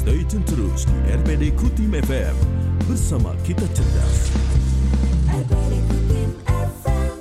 Stay tune terus di RPD Kutim FM. Bersama kita cerdas. RPD Kutim FM.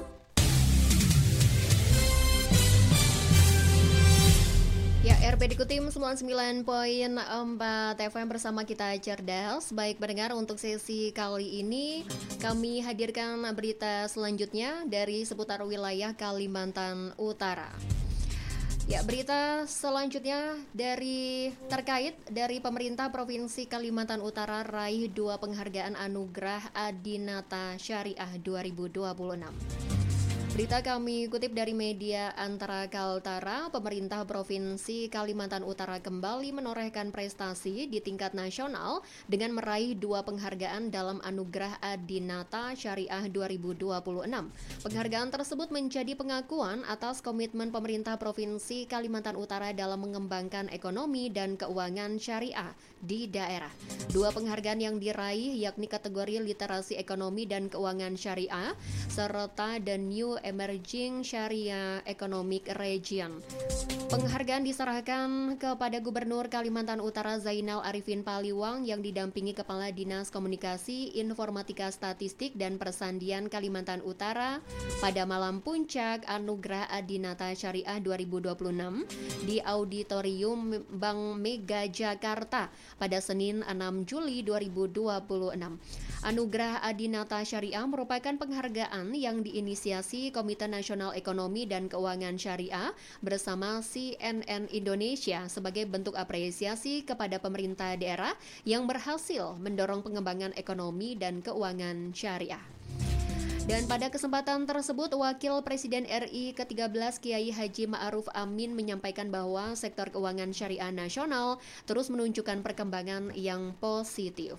Ya, RPD Kutim 99.4 FM bersama kita cerdas. Baik pendengar, untuk sesi kali ini kami hadirkan berita selanjutnya dari seputar wilayah Kalimantan Utara. Ya, berita selanjutnya terkait dari pemerintah Provinsi Kalimantan Utara raih 2 penghargaan anugerah Adinata Syariah 2026. Berita kami kutip dari media Antara Kaltara, pemerintah Provinsi Kalimantan Utara kembali menorehkan prestasi di tingkat nasional dengan meraih 2 penghargaan dalam Anugerah Adinata Syariah 2026. Penghargaan tersebut menjadi pengakuan atas komitmen pemerintah Provinsi Kalimantan Utara dalam mengembangkan ekonomi dan keuangan syariah di daerah. 2 penghargaan yang diraih yakni kategori literasi ekonomi dan keuangan syariah serta The New Emerging Sharia Economic Region. Penghargaan diserahkan kepada Gubernur Kalimantan Utara Zainal Arifin Paliwang yang didampingi Kepala Dinas Komunikasi, Informatika Statistik dan Persandian Kalimantan Utara pada malam puncak Anugerah Adinata Syariah 2026 di Auditorium Bank Mega Jakarta pada Senin 6 Juli 2026. Anugerah Adinata Syariah merupakan penghargaan yang diinisiasi Komite Nasional Ekonomi dan Keuangan Syariah bersama CNN Indonesia sebagai bentuk apresiasi kepada pemerintah daerah yang berhasil mendorong pengembangan ekonomi dan keuangan syariah. Dan pada kesempatan tersebut, Wakil Presiden RI ke-13 Kiai Haji Ma'ruf Amin menyampaikan bahwa sektor keuangan syariah nasional terus menunjukkan perkembangan yang positif.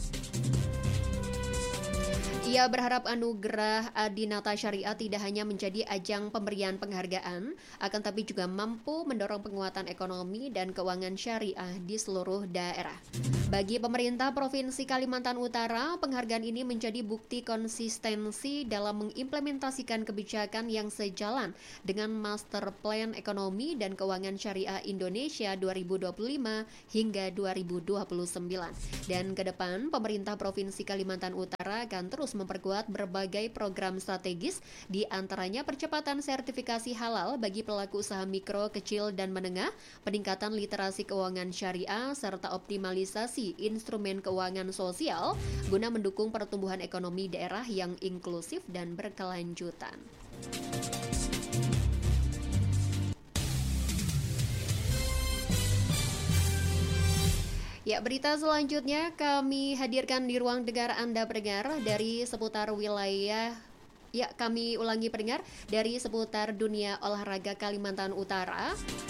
Ia berharap anugerah Adinata Syariah tidak hanya menjadi ajang pemberian penghargaan, akan tapi juga mampu mendorong penguatan ekonomi dan keuangan syariah di seluruh daerah. Bagi pemerintah Provinsi Kalimantan Utara, penghargaan ini menjadi bukti konsistensi dalam mengimplementasikan kebijakan yang sejalan dengan Master Plan Ekonomi dan Keuangan Syariah Indonesia 2025 hingga 2029. Dan ke depan, pemerintah Provinsi Kalimantan Utara akan terus memperkuat berbagai program strategis, di antaranya percepatan sertifikasi halal bagi pelaku usaha mikro, kecil, dan menengah, peningkatan literasi keuangan syariah, serta optimalisasi instrumen keuangan sosial guna mendukung pertumbuhan ekonomi daerah yang inklusif dan berkelanjutan. Ya, berita selanjutnya kami hadirkan di ruang dengar Anda pendengar dari seputar wilayah. Ya, kami ulangi pendengar dari seputar dunia olahraga Kalimantan Utara.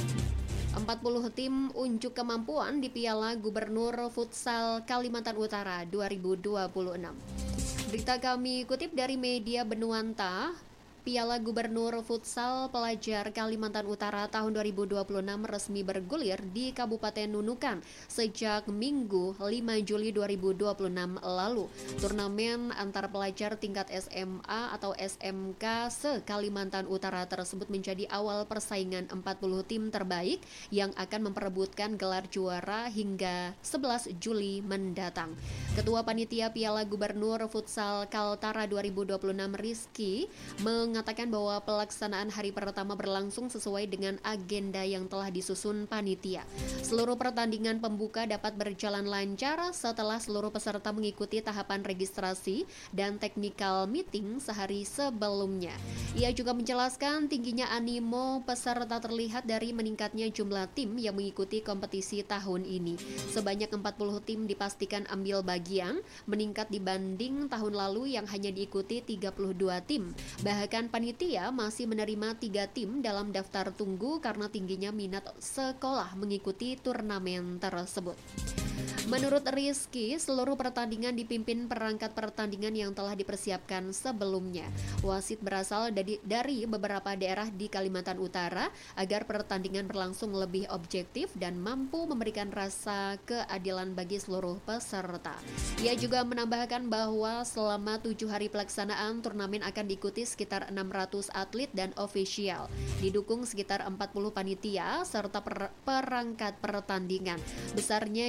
40 tim unjuk kemampuan di Piala Gubernur Futsal Kalimantan Utara 2026. Berita kami kutip dari media Benuanta. Piala Gubernur Futsal Pelajar Kalimantan Utara tahun 2026 resmi bergulir di Kabupaten Nunukan sejak Minggu 5 Juli 2026 lalu. Turnamen antar pelajar tingkat SMA atau SMK se-Kalimantan Utara tersebut menjadi awal persaingan 40 tim terbaik yang akan memperebutkan gelar juara hingga 11 Juli mendatang. Ketua Panitia Piala Gubernur Futsal Kaltara 2026 Rizky mengatakan bahwa pelaksanaan hari pertama berlangsung sesuai dengan agenda yang telah disusun panitia. Seluruh pertandingan pembuka dapat berjalan lancar setelah seluruh peserta mengikuti tahapan registrasi dan technical meeting sehari sebelumnya. Ia juga menjelaskan tingginya animo peserta terlihat dari meningkatnya jumlah tim yang mengikuti kompetisi tahun ini. Sebanyak 40 tim dipastikan ambil bagian, meningkat dibanding tahun lalu yang hanya diikuti 32 tim. Bahkan panitia masih menerima 3 tim dalam daftar tunggu karena tingginya minat sekolah mengikuti turnamen tersebut. Menurut Rizky, seluruh pertandingan dipimpin perangkat pertandingan yang telah dipersiapkan sebelumnya. Wasit berasal dari beberapa daerah di Kalimantan Utara agar pertandingan berlangsung lebih objektif dan mampu memberikan rasa keadilan bagi seluruh peserta. Ia juga menambahkan bahwa selama 7 hari pelaksanaan, turnamen akan diikuti sekitar 600 atlet dan ofisial, didukung sekitar 40 panitia serta perangkat pertandingan. Besarnya jumlah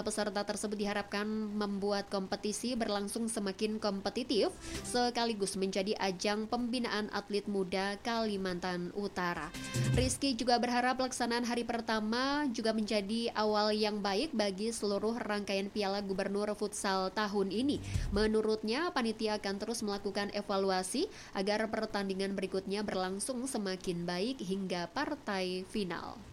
peserta tersebut diharapkan membuat kompetisi berlangsung semakin kompetitif sekaligus menjadi ajang pembinaan atlet muda Kalimantan Utara. Rizky juga berharap pelaksanaan hari pertama juga menjadi awal yang baik bagi seluruh rangkaian Piala Gubernur Futsal tahun ini. Menurutnya, panitia akan terus melakukan evaluasi agar pertandingan berikutnya berlangsung semakin baik hingga partai final.